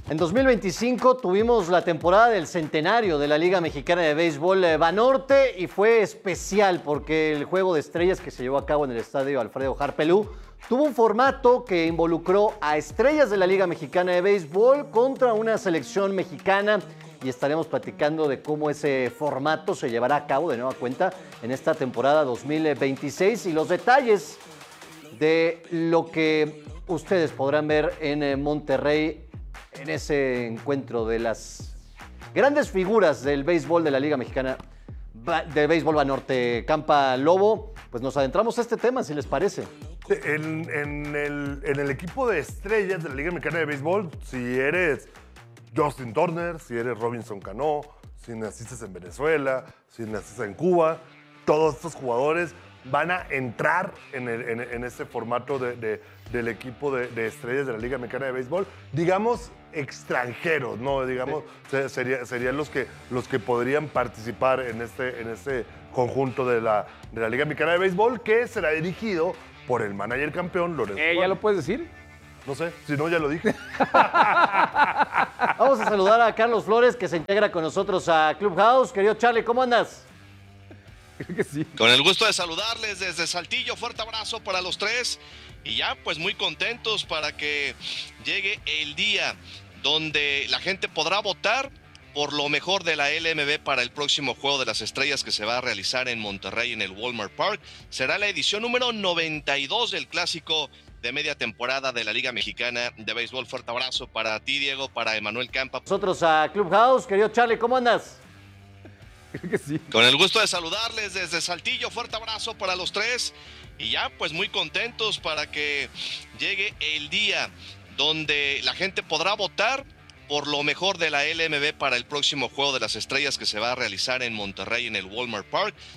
En 2025 tuvimos la temporada del centenario de la Liga Mexicana de Béisbol Banorte y fue especial porque el Juego de Estrellas que se llevó a cabo en el estadio Alfredo Harpelú tuvo un formato que involucró a estrellas de la Liga Mexicana de Béisbol contra una selección mexicana y estaremos platicando de cómo ese formato se llevará a cabo de nueva cuenta en esta temporada 2026 y los detalles de lo que ustedes podrán ver en Monterrey en ese encuentro de las grandes figuras del béisbol de la Liga Mexicana de Béisbol Banorte. Campa Lobo, pues nos adentramos a este tema, si les parece. En el equipo de estrellas de la Liga Mexicana de Béisbol, si eres Justin Turner, si eres Robinson Cano, si naciste en Venezuela, si naciste en Cuba, todos estos jugadores van a entrar en este formato del equipo de estrellas de la Liga Mexicana de Béisbol, digamos extranjeros, ¿no? Digamos, serían los que podrían participar en este conjunto de la Liga Mexicana de Béisbol, que será dirigido por el manager campeón, Lorenzo. ¿Ya lo puedes decir? No sé, si no, ya lo dije. Vamos a saludar a Carlos Flores, que se integra con nosotros a Clubhouse. Querido Charlie, ¿cómo andas? Creo que sí. Con el gusto de saludarles desde Saltillo, fuerte abrazo para los tres y ya pues muy contentos para que llegue el día donde la gente podrá votar por lo mejor de la LMB para el próximo Juego de las Estrellas que se va a realizar en Monterrey en el Walmart Park. Será la edición número 92 del clásico de media temporada de la Liga Mexicana de Béisbol. Fuerte abrazo para ti, Diego, para Emanuel Campa. Nosotros a Clubhouse. Querido Charlie, ¿cómo andas? Creo que sí. Con el gusto de saludarles desde Saltillo, fuerte abrazo para los tres y ya pues muy contentos para que llegue el día donde la gente podrá votar por lo mejor de la LMB para el próximo Juego de las Estrellas que se va a realizar en Monterrey en el Walmart Park.